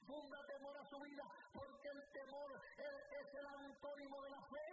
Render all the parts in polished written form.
infunda temor a su vida, porque el temor es el antónimo de la fe.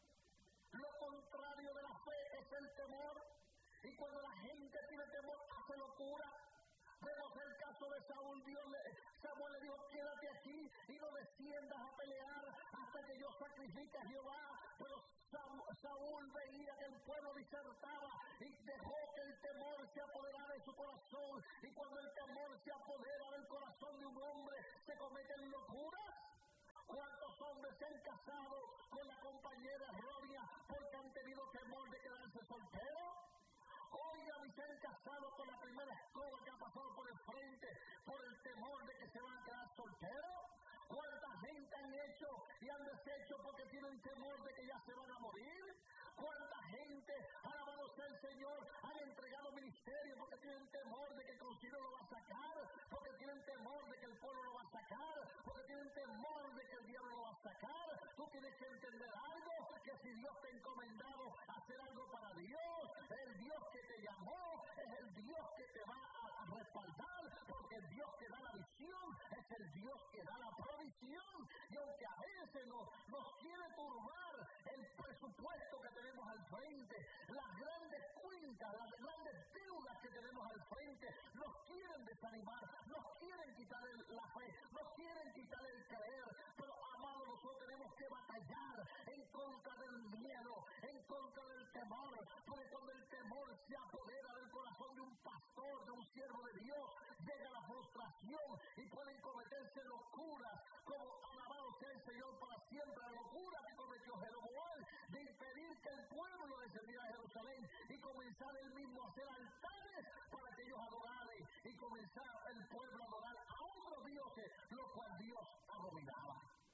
Lo contrario de la fe es el temor. Y cuando la gente tiene temor, hace locura. Vemos el caso de Saúl. Samuel le dijo: quédate aquí y no desciendas a pelear hasta que yo sacrifique a Jehová. Pero Saúl veía que el pueblo disertaba y dejó que el temor se apoderara de su corazón. Y cuando el temor se apodera del corazón de un hombre, se cometen locuras. ¿Cuántos hombres se han casado con la compañera errónea porque han tenido temor de quedarse solteros? Oigan, y se han casado con la primera escoba que ha pasado por el frente por el temor de que se van a quedar solteros. ¿Cuánta gente han hecho y han deshecho porque tienen temor de que ya se van a morir? ¿Cuánta gente, alabado sea el Señor, han entregado ministerio porque tienen temor de que el concilio lo va a sacar, porque tienen temor de que el pueblo lo va a sacar, porque tienen temor de que el diablo lo va a sacar? Tú tienes que entender algo, que si Dios te ha encomendado a hacer algo para Dios, el Dios que te llamó es el Dios que te va a respaldar, porque el Dios que da la visión es el Dios que da la provisión. Y aunque a veces nos quiere turbar el presupuesto que tenemos al frente, las grandes cuentas, las grandes deudas que tenemos al frente, nos quieren desanimar, nos quieren quitar la fe, nos quieren quitar el creer. Pero amados, nosotros tenemos que batallar en contra del miedo, en contra del temor, porque cuando el temor se apodera del corazón de un pastor, de un siervo de Dios, llega la frustración y pueden cometerse locuras, como alabado sea el Señor para siempre. La locura que cometió Jeroboam de impedir que el pueblo descendiera a Jerusalén y comenzar él mismo a hacer altares para que ellos adoraran, y comenzar el pueblo a adorar a otros dioses, lo cual Dios abominaba.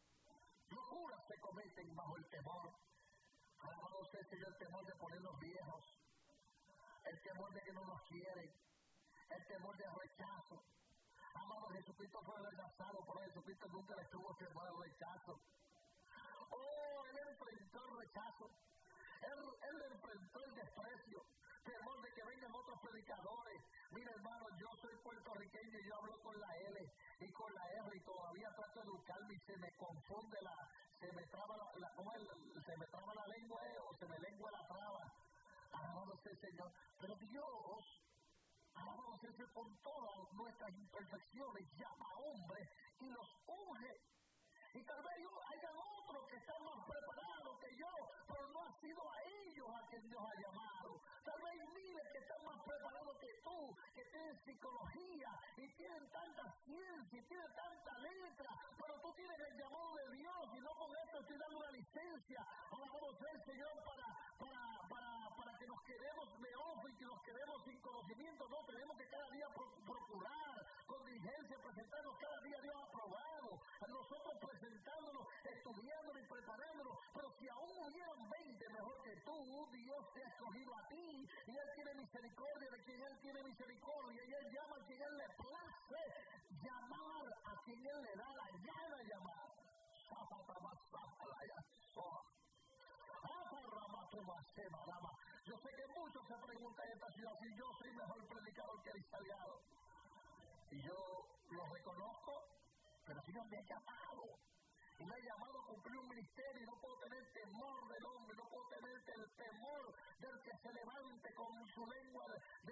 Locuras se cometen bajo el temor. Alabado sea el Señor, el temor de ponernos viejos, el temor de que no nos quieren, el temor de rechazo. Amado, Jesucristo fue rechazado, pero Jesucristo nunca le tuvo temor al rechazo. Oh, él enfrentó el rechazo, él enfrentó el desprecio, temor de que vengan otros predicadores. Mira, hermano, yo soy puertorriqueño y yo hablo con la L y con la R y todavía trato de educarme y se me confunde se me traba la lengua o se me lengua la traba. Alabado sea el Señor. Pero Dios, alabado sea el Señor, con todas nuestras imperfecciones, llama a hombres y los unge. Y tal vez hayan otros que están más preparados que yo, pero no ha sido a ellos a quien Dios ha llamado. Tal vez hay miles que están más preparados que tú, que tienen psicología y tienen tanta ciencia y tienen tanta letra, pero tú tienes el llamado de Dios y no con esto estoy dando una licencia. Alabado sea el Señor para que nos quedemos de ojo y que nos quedemos sin conocimiento. No, tenemos que cada día procurar con diligencia presentarnos cada día Dios aprobado. Nosotros presentándonos, estudiándonos y preparándonos, pero si aún hubieran 20 mejor que tú, Dios te ha escogido a ti y Él tiene misericordia de quien Él tiene misericordia, y Él llama a quien Él le place llamar, a quien Él le da la gana llamar. Yo sé que muchos se preguntan en esta ciudad si yo soy mejor predicador que el Salgado, y yo lo reconozco, pero si Dios me ha llamado y me ha llamado a cumplir un ministerio, y no puedo tener temor del hombre, no puedo tener el temor del que se levante con su lengua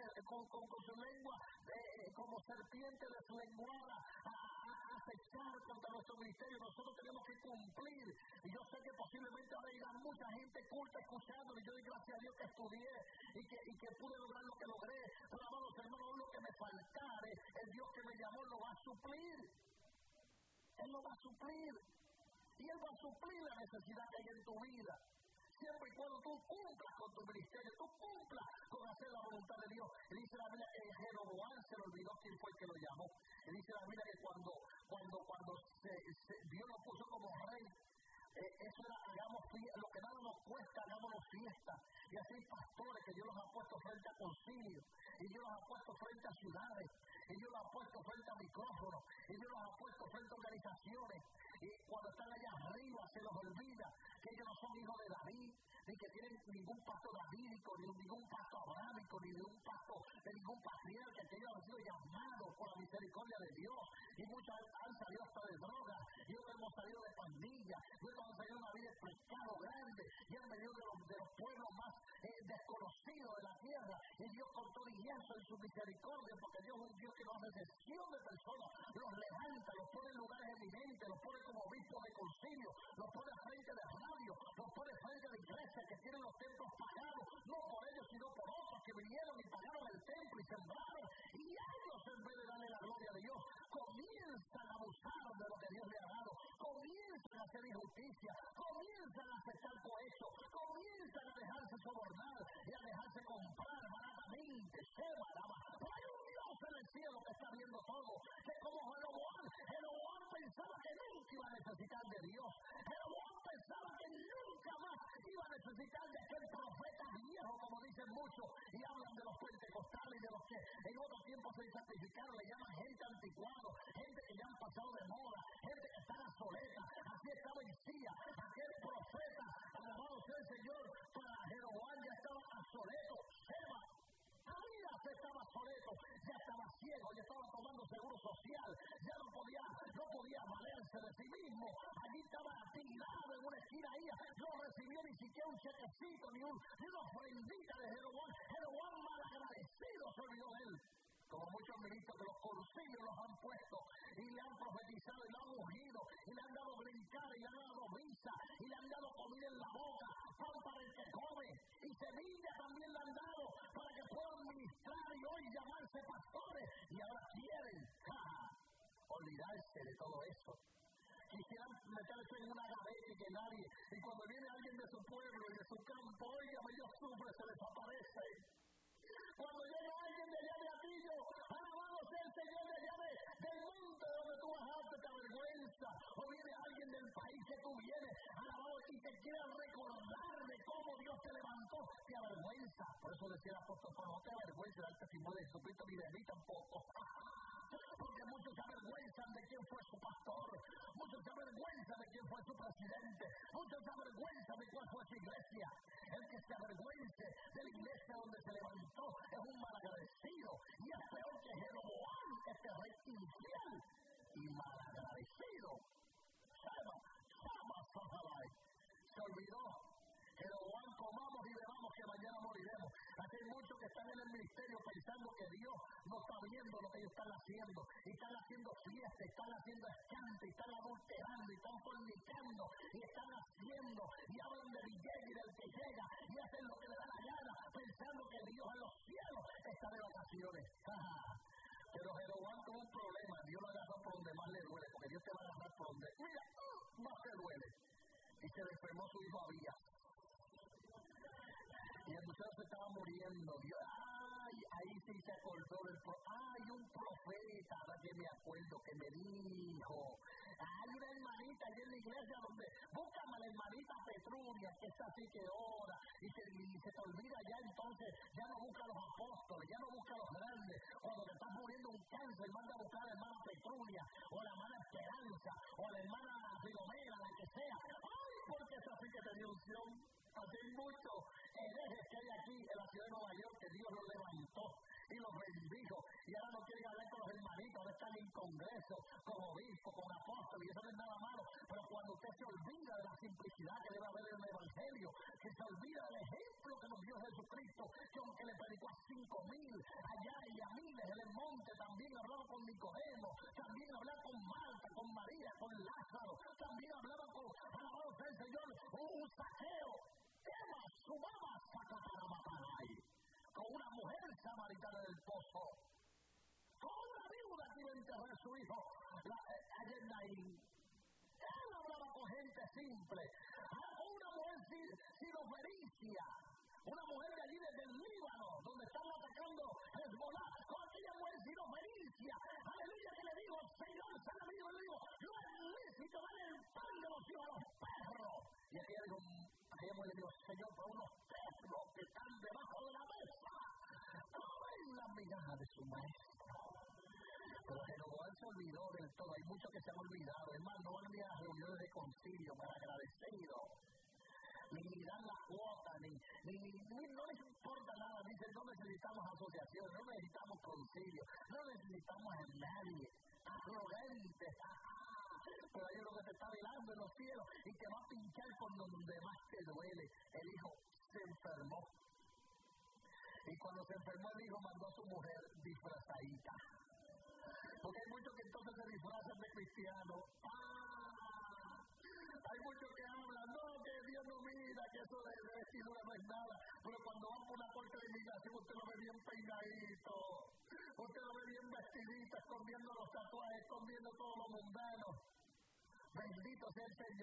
como serpiente deslenguada a acechar contra nuestro ministerio. Nosotros tenemos que cumplir, y yo sé que posiblemente ahora irá mucha gente culta escuchando, y yo doy gracias a Dios que estudié y que pude lograr lo que logré. Pero amados hermanos, lo que me faltare, el Dios que me llamó lo va a suplir. Él lo va a suplir. Y Él va a suplir la necesidad que hay en tu vida. Siempre y cuando tú cumplas con tu ministerio, tú cumplas con hacer la voluntad de Dios. Y dice la Biblia que Jeroboam se le olvidó quién fue el que lo llamó. Y dice la Biblia que cuando Dios lo puso como rey, eso era, hagamos fiesta, lo que nada nos cuesta, hagámonos fiesta. Y así hay pastores que Dios los ha puesto frente a concilios, y Dios los ha puesto frente a ciudades, y Dios los ha puesto frente a micrófonos, y Dios los ha puesto frente a organizaciones, y cuando están allá arriba se los olvida que ellos no son hijos de David, ni que tienen ningún pacto davídico, ni ningún pacto abrámico, ni de un pacto de ningún patriarca, que ellos han sido llamados por la misericordia de Dios. Y muchos han salido hasta de droga, y otros hemos salido de pandillas, y otros hemos salido de una vida de pecado grande, y han venido de los pueblos más desconocidos de la tierra, y Dios con todo y eso en su misericordia, porque Dios es un Dios que no hace excepción de personas, los levanta, los pone en lugares eminentes, los pone como obispos de concilio, los pone a frente de radio, los pone a frente de iglesias que tienen los templos pagados, no por ellos sino por otros que vinieron y pagaron el templo y sembraron, y ellos en vez de darle la gloria a Dios, comienzan a abusar de lo que Dios le ha dado, comienzan a hacer injusticia, comienzan a aceptar cohecho, comienzan a dejarse sobornar y a dejarse comprar baratamente, pero hay un Dios en el cielo que está viendo todo, que como Jeroboam pensaba que nunca iba a necesitar de Dios, Jeroboam pensaba que nunca más iba a necesitar de aquel profeta viejo, como dicen muchos, y hablan de los pentecostales y de los que en otro tiempo se santificaron, le llaman gente anticuado, gente que ya han pasado de moda, gente que está obsoleta. Así estaba Isías, aquel profeta, alabado sea el Señor, para Jeroboam ya estaba obsoleto. Abías estaba obsoleto, ya estaba ciego, ya estaba tomando seguro social, ya no podía valerse de sí mismo, allí estaba tirado en una esquina ahí, no recibió ni siquiera un chequecito, ni una ofrendita de Jeroboam mal agradecido se olvidó de él. Como muchos ministros que los concilios los han puesto y le han profetizado y lo han ungido y le han dado brincar y le han dado brisa y le han dado comida en la boca, pan para el que come y semilla también le han dado para que puedan ministrar y hoy llamarse pastores y ahora quieren olvidarse de todo eso. Quisieran meterse en una gaveta y que nadie, y cuando viene alguien de su pueblo y de su campo, oiga, ellos sufren, se les aparece. Cuando llega alguien de allá de Atillo, alabado sea el Señor de allá del monte donde tú bajaste, te avergüenza. O viene alguien del país que tú vienes, alabado, y te quiere recordar de cómo Dios te levantó, te avergüenza. Por eso decía el apóstol Pablo, no te avergüenza dar testimonio de Jesucristo ni de mí tampoco. Porque muchos se avergüenzan de quién fue su pastor, muchos se avergüenzan de quién fue su presidente, muchos se avergüenzan de cuál fue su iglesia. El que se avergüence de la iglesia donde se levantó es un malagradecido y es peor que Jeroboam, este rey infiel y malagradecido. Se olvidó. Jeroboam, comamos y bebamos que mañana moriremos. Aquí hay muchos que están en el ministerio pensando que Dios no está viendo lo que ellos están haciendo. Y están haciendo fiestas, están haciendo escante, están adulterando, y están fornicando, y están haciendo, y hablan de Villegas y del que llega, y hacen lo que le da la gana, pensando que Dios en los cielos está de vacaciones. Pero Jeroboam tuvo un problema, Dios lo agarra por donde más le duele, porque Dios te va a agarrar por donde, mira, más te duele. Y se le enfermó su hijo Abías. Y el muchacho se estaba muriendo. Dios, ahí sí se acordó del un profeta, ahora que me acuerdo, que me dijo, hay una hermanita allí en la iglesia donde, búscame a la hermanita Petrunia, que está así que ora, y se te olvida ya entonces, ya no busca a los apóstoles, ya no busca a los grandes, cuando te estás muriendo un cáncer, manda a buscar a la hermana Petrunia, o a la hermana Esperanza, o a la hermana Filomena, la que sea, porque es así que tenía unción. Así hay muchos herejes que hay aquí en la ciudad de Nueva York que Dios los levantó y los bendijo y ahora no quieren hablar con los hermanitos, ahora están en congreso, con obispo, con apóstol, y eso no es nada malo, pero cuando usted se olvida de la simplicidad que debe haber en el evangelio, que se olvida del ejemplo que nos dio Jesucristo, que aunque le predicó a 5,000 allá y a miles en el monte, también hablaba con Nicodemo, también hablaba con Marta, con María, con Lázaro, también hablaba con, alabado sea el Señor, un Saqueo, con una mujer samaritana del pozo, con una viuda que iba a enterrar a su hijo allá en Naín. Él hablaba con gente simple, con una mujer sirofenicia, una mujer de allí desde el Líbano, donde están atacando Hezbollah, con aquella mujer sirofenicia, aleluya, que le dijo, Señor, sana mío, le digo, no es lícito darle el pan de los hijos a los perros. Y aquella mujer le dijo, Señor, por unos perros que están debajo de la mesa, comen la migaja de su maestro. Pero Jeroboam se olvidó del todo, hay muchos que se han olvidado, es más, no van ni a las reuniones de concilio para agradecidos, ni dan la cuota, no les importa nada, dicen, no necesitamos asociaciones, no necesitamos concilio, no necesitamos a nadie, arrogantes, pero hay uno que te está velando en los cielos y que va a pinchar por donde más te duele. El hijo se enfermó. Y cuando se enfermó el hijo mandó a su mujer disfrazadita. Porque hay muchos que entonces se disfrazan de cristianos. Hay muchos que hablan, no, que Dios no mira, que eso de vestidura no es nada. Pero cuando van por una corte de inmigración, usted lo ve bien peinadito. Usted lo ve bien vestidito, escondiendo los tatuajes, escondiendo todo lo mundano. Bendito sea el Señor.